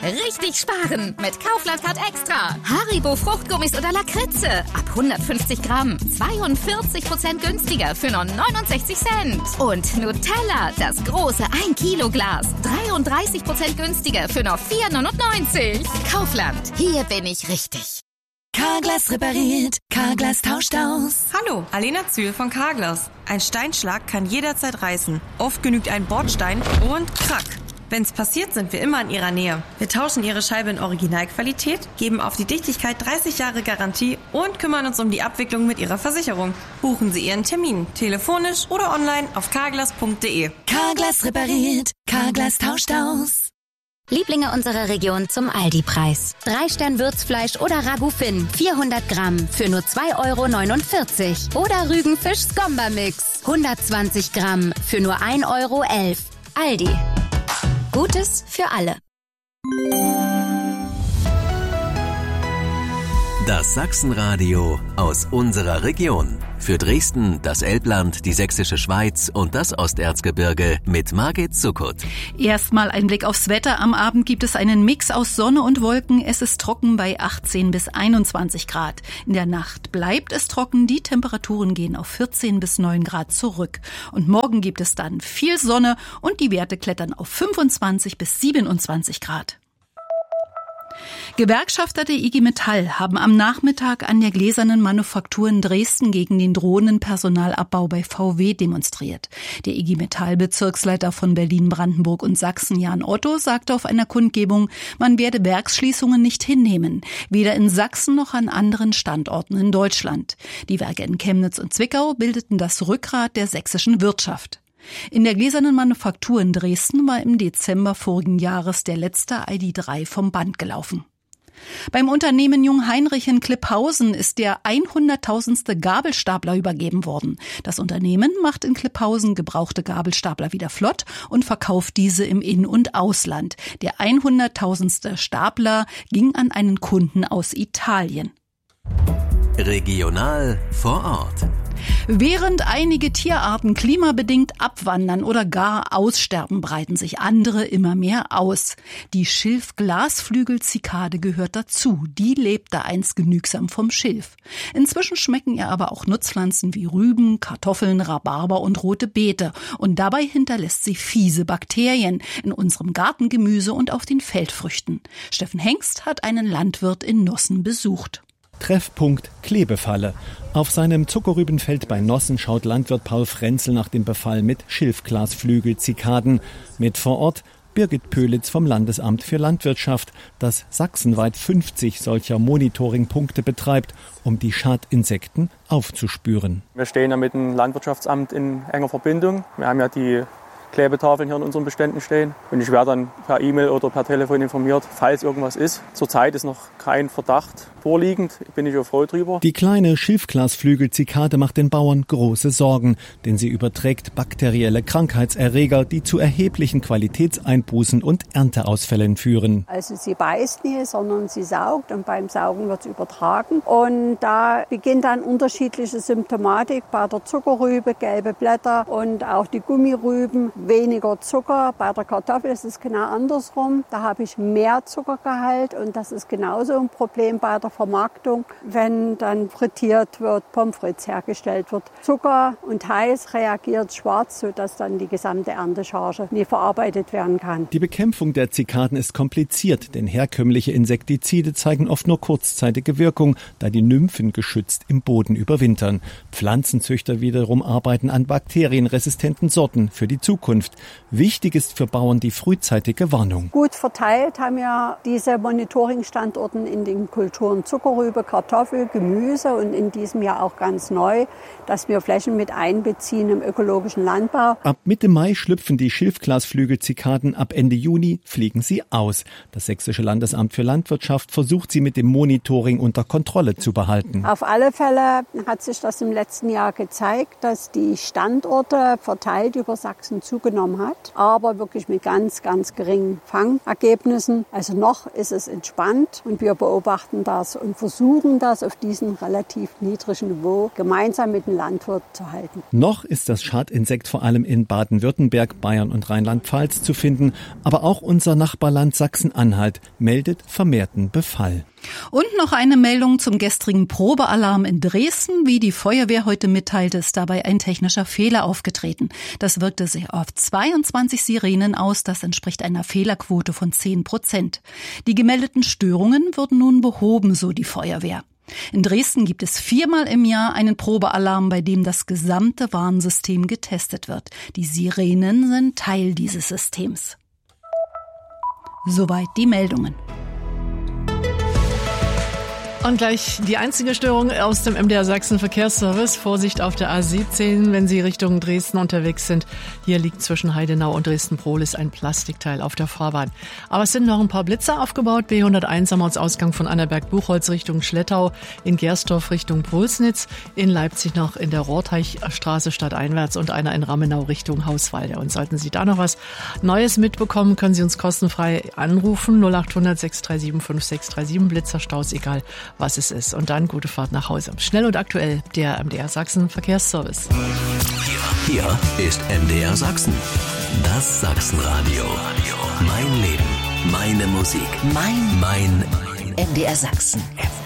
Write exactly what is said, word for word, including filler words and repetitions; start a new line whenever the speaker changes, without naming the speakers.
Richtig sparen mit Kaufland Card Extra. Haribo Fruchtgummis oder Lakritze. Ab hundertfünfzig Gramm. zweiundvierzig Prozent günstiger für nur neunundsechzig Cent. Und Nutella, das große ein Kilo Glas. dreiunddreißig Prozent günstiger für nur vier neunundneunzig. Kaufland. Hier bin ich richtig.
Carglass repariert. Carglass tauscht aus.
Hallo, Alena Zühl von Carglass. Ein Steinschlag kann jederzeit reißen. Oft genügt ein Bordstein und krack. Wenn's passiert, sind wir immer in Ihrer Nähe. Wir tauschen Ihre Scheibe in Originalqualität, geben auf die Dichtigkeit dreißig Jahre Garantie und kümmern uns um die Abwicklung mit Ihrer Versicherung. Buchen Sie Ihren Termin, telefonisch oder online auf carglass punkt de.
Carglass repariert. Carglass tauscht aus.
Lieblinge unserer Region zum Aldi-Preis. Drei Stern Würzfleisch oder Ragout Finn, vierhundert Gramm für nur zwei Euro neunundvierzig. Oder Rügenfisch Skomba-Mix, hundertzwanzig Gramm für nur ein Euro elf. Aldi. Gutes für alle.
Das Sachsenradio aus unserer Region. Für Dresden, das Elbland, die Sächsische Schweiz und das Osterzgebirge mit Margit Zuckert.
Erstmal ein Blick aufs Wetter. Am Abend gibt es einen Mix aus Sonne und Wolken. Es ist trocken bei achtzehn bis einundzwanzig Grad. In der Nacht bleibt es trocken. Die Temperaturen gehen auf vierzehn bis neun Grad zurück. Und morgen gibt es dann viel Sonne und die Werte klettern auf fünfundzwanzig bis siebenundzwanzig Grad. Gewerkschafter der I G Metall haben am Nachmittag an der Gläsernen Manufaktur in Dresden gegen den drohenden Personalabbau bei V W demonstriert. Der I G Metall-Bezirksleiter von Berlin, Brandenburg und Sachsen, Jan Otto, sagte auf einer Kundgebung, man werde Werksschließungen nicht hinnehmen, weder in Sachsen noch an anderen Standorten in Deutschland. Die Werke in Chemnitz und Zwickau bildeten das Rückgrat der sächsischen Wirtschaft. In der Gläsernen Manufaktur in Dresden war im Dezember vorigen Jahres der letzte I D drei vom Band gelaufen. Beim Unternehmen Jungheinrich in Klipphausen ist der hunderttausendste Gabelstapler übergeben worden. Das Unternehmen macht in Klipphausen gebrauchte Gabelstapler wieder flott und verkauft diese im In- und Ausland. Der hunderttausendste Stapler ging an einen Kunden aus Italien.
Regional vor Ort.
Während einige Tierarten klimabedingt abwandern oder gar aussterben, breiten sich andere immer mehr aus. Die Schilf-Glasflügel-Zikade gehört dazu. Die lebte einst genügsam vom Schilf. Inzwischen schmecken ihr aber auch Nutzpflanzen wie Rüben, Kartoffeln, Rhabarber und rote Beete. Und dabei hinterlässt sie fiese Bakterien in unserem Gartengemüse und auf den Feldfrüchten. Steffen Hengst hat einen Landwirt in Nossen besucht.
Treffpunkt Klebefalle. Auf seinem Zuckerrübenfeld bei Nossen schaut Landwirt Paul Frenzel nach dem Befall mit Schilfglasflügel-Zikaden. Mit vor Ort Birgit Pölitz vom Landesamt für Landwirtschaft, das sachsenweit fünfzig solcher Monitoringpunkte betreibt, um die Schadinsekten aufzuspüren.
Wir stehen ja mit dem Landwirtschaftsamt in enger Verbindung. Wir haben ja die Klebetafeln hier in unseren Beständen stehen. Und ich werde dann per E-Mail oder per Telefon informiert, falls irgendwas ist. Zurzeit ist noch kein Verdacht vorliegend, bin ich auch froh drüber.
Die kleine Schilfglasflügel-Zikade macht den Bauern große Sorgen, denn sie überträgt bakterielle Krankheitserreger, die zu erheblichen Qualitätseinbußen und Ernteausfällen führen.
Also sie beißt nie, sondern sie saugt und beim Saugen wird es übertragen. Und da beginnt dann unterschiedliche Symptomatik bei der Zuckerrübe, gelbe Blätter und auch die Gummirüben. Weniger Zucker. Bei der Kartoffel ist es genau andersrum. Da habe ich mehr Zuckergehalt und das ist genauso ein Problem bei der Vermarktung, wenn dann frittiert wird, Pommes frites hergestellt wird. Zucker und heiß reagiert schwarz, sodass dann die gesamte Erntescharge nie verarbeitet werden kann.
Die Bekämpfung der Zikaden ist kompliziert, denn herkömmliche Insektizide zeigen oft nur kurzzeitige Wirkung, da die Nymphen geschützt im Boden überwintern. Pflanzenzüchter wiederum arbeiten an bakterienresistenten Sorten für die Zukunft. Wichtig ist für Bauern die frühzeitige Warnung.
Gut verteilt haben wir diese Monitoringstandorten in den Kulturen Zuckerrübe, Kartoffel, Gemüse und in diesem Jahr auch ganz neu, dass wir Flächen mit einbeziehen im ökologischen Landbau.
Ab Mitte Mai schlüpfen die Schilfglasflügel-Zikaden, ab Ende Juni fliegen sie aus. Das Sächsische Landesamt für Landwirtschaft versucht sie mit dem Monitoring unter Kontrolle zu behalten.
Auf alle Fälle hat sich das im letzten Jahr gezeigt, dass die Standorte verteilt über Sachsen zu zugenommen hat, aber wirklich mit ganz, ganz geringen Fangergebnissen. Also noch ist es entspannt und wir beobachten das und versuchen das auf diesem relativ niedrigen Niveau gemeinsam mit dem Landwirt zu halten.
Noch ist das Schadinsekt vor allem in Baden-Württemberg, Bayern und Rheinland-Pfalz zu finden, aber auch unser Nachbarland Sachsen-Anhalt meldet vermehrten Befall.
Und noch eine Meldung zum gestrigen Probealarm in Dresden. Wie die Feuerwehr heute mitteilte, ist dabei ein technischer Fehler aufgetreten. Das wirkte sich auf zweiundzwanzig Sirenen aus. Das entspricht einer Fehlerquote von zehn Prozent. Die gemeldeten Störungen würden nun behoben, so die Feuerwehr. In Dresden gibt es viermal im Jahr einen Probealarm, bei dem das gesamte Warnsystem getestet wird. Die Sirenen sind Teil dieses Systems. Soweit die Meldungen.
Und gleich die einzige Störung aus dem M D R Sachsen Verkehrsservice. Vorsicht auf der A siebzehn, wenn Sie Richtung Dresden unterwegs sind. Hier liegt zwischen Heidenau und Dresden-Prohlis ein Plastikteil auf der Fahrbahn. Aber es sind noch ein paar Blitzer aufgebaut. B hunderteins am Ortsausgang von Annaberg-Buchholz Richtung Schlettau, in Gersdorf Richtung Pulsnitz, in Leipzig noch in der Rohrteichstraße stadteinwärts und einer in Ramenau Richtung Hauswalde. Und sollten Sie da noch was Neues mitbekommen, können Sie uns kostenfrei anrufen. null acht hundert sechs drei sieben fünf sechs drei sieben, Blitzerstaus, egal was es ist. Und dann gute Fahrt nach Hause. Schnell und aktuell, der M D R Sachsen Verkehrsservice.
Hier, hier ist M D R Sachsen. Das Sachsenradio. Mein Leben, meine Musik, mein, mein
M D R Sachsen.